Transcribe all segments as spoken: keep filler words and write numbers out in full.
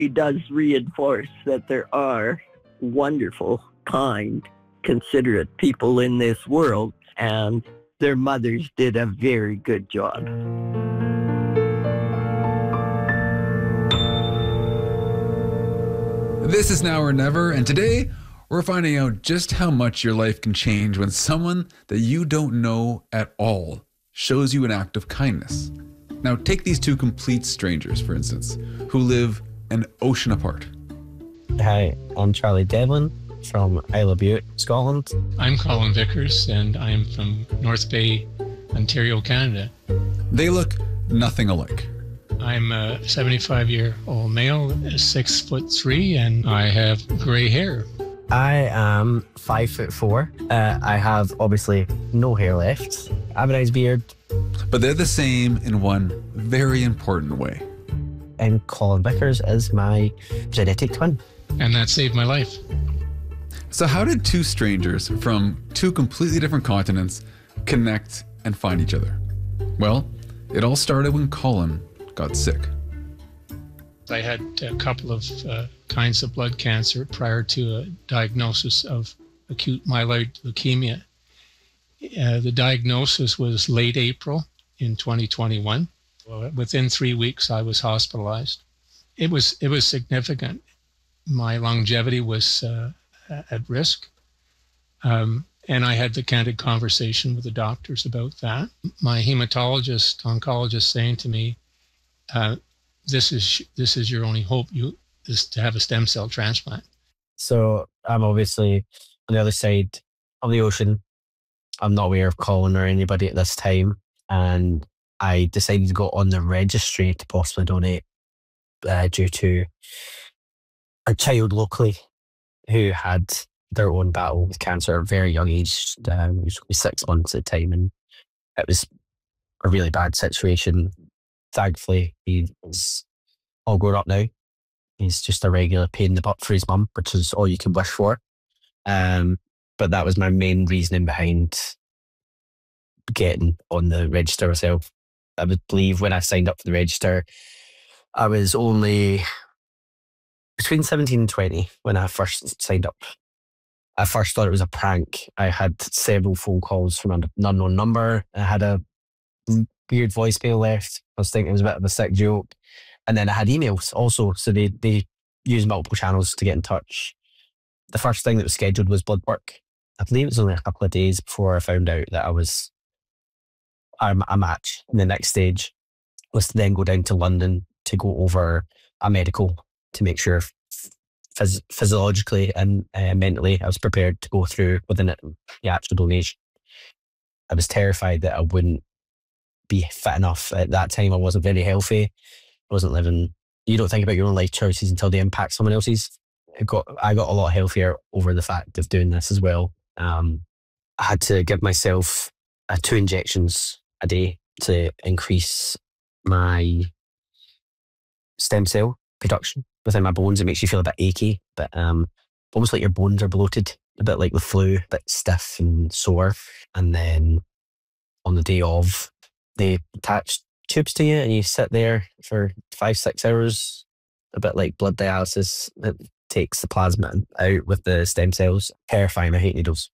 It does reinforce that there are wonderful, kind, considerate people in this world, and their mothers did a very good job. This is Now or Never, and today we're finding out just how much your life can change when someone that you don't know at all shows you an act of kindness. Now, take these two complete strangers, for instance, who live an ocean apart. Hi, I'm Charlie Devlin from Isle of Bute, Scotland. I'm Colin Vickers, and I'm from North Bay, Ontario, Canada. They look nothing alike. I'm a seventy-five-year-old male, six foot three, and I have gray hair. I am five foot four. Uh, I have obviously no hair left. I have a nice beard. But they're the same in one very important way. And Colin Vickers is my genetic twin. And that saved my life. So how did two strangers from two completely different continents connect and find each other? Well, it all started when Colin got sick. I had a couple of uh, kinds of blood cancer prior to a diagnosis of acute myeloid leukemia. Uh, the diagnosis was late April in twenty twenty-one. Well, within three weeks, I was hospitalized. It was it was significant. My longevity was uh, at risk. Um, and I had the candid conversation with the doctors about that. My hematologist, oncologist saying to me, uh, this is this is your only hope, you is to have a stem cell transplant. So I'm obviously on the other side of the ocean. I'm not aware of Colin or anybody at this time. And I decided to go on the registry to possibly donate uh, due to a child locally who had their own battle with cancer at a very young age, um, usually six months at the time. And it was a really bad situation. Thankfully, he's all grown up now. He's just a regular pain in the butt for his mum, which is all you can wish for. Um, but that was my main reasoning behind getting on the register myself. I would believe when I signed up for the register, I was only between seventeen and twenty when I first signed up. I first thought it was a prank. I had several phone calls from an unknown number. I had a weird voicemail left. I was thinking it was a bit of a sick joke. And then I had emails also. So they, they used multiple channels to get in touch. The first thing that was scheduled was blood work. I believe it was only a couple of days before I found out that I was a, a match. And the next stage was to then go down to London to go over a medical to make sure phys- physiologically and uh, mentally I was prepared to go through within it, the actual donation. I was terrified that I wouldn't be fit enough. At that time, I wasn't very healthy. I wasn't living. You don't think about your own life choices until they impact someone else's. I got, I got a lot healthier over the fact of doing this as well. Um, I had to give myself uh, two injections a day to increase my stem cell production within my bones. It makes you feel a bit achy, but um, almost like your bones are bloated, a bit like the flu, a bit stiff and sore. And then on the day of, they attach tubes to you and you sit there for five, six hours, a bit like blood dialysis. It takes the plasma out with the stem cells. Terrifying. I hate needles.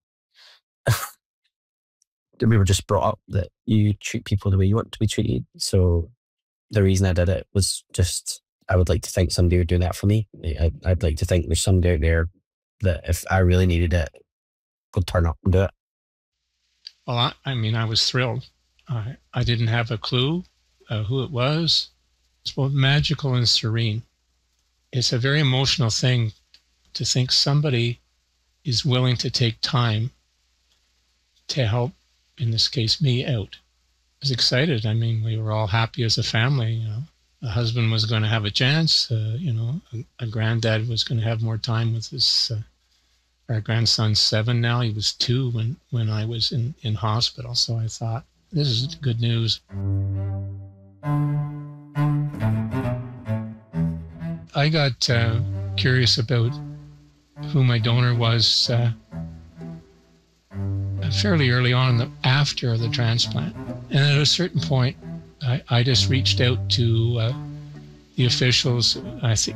We were just brought up that you treat people the way you want to be treated. So the reason I did it was just, I would like to think somebody would do that for me. I, I'd like to think there's somebody out there that if I really needed it, would turn up and do it. Well, I, I mean, I was thrilled. I, I didn't have a clue uh, who it was. It's both magical and serene. It's a very emotional thing to think somebody is willing to take time to help, in this case, me out. I was excited. I mean, we were all happy as a family. You know, the husband was going to have a chance. Uh, you know, a, a granddad was going to have more time with his. Uh, our grandson's seven now. He was two when when I was in in hospital. So I thought, this is good news. I got uh, curious about who my donor was uh, fairly early on, the, after the transplant. And at a certain point, I, I just reached out to uh, the officials. I think